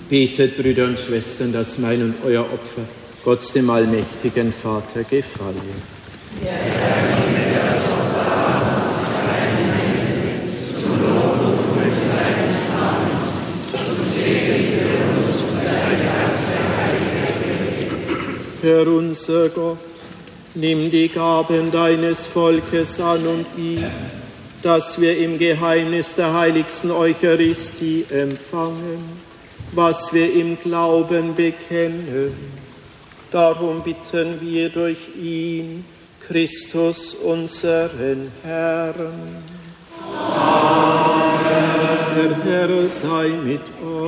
Betet, Brüder und Schwestern, dass mein und euer Opfer Gott, dem allmächtigen Vater, gefalle. Der Herr nehme das Opfer an aus deinen Händen, zum Lob und Ruhm seines Namens, zum Segen für uns und seine ganze heilige Welt. Herr unser Gott, nimm die Gaben deines Volkes an und gib, dass wir im Geheimnis der heiligsten Eucharistie empfangen, was wir im Glauben bekennen. Darum bitten wir durch ihn, Christus, unseren Herrn. Amen. Der Herr sei mit euch.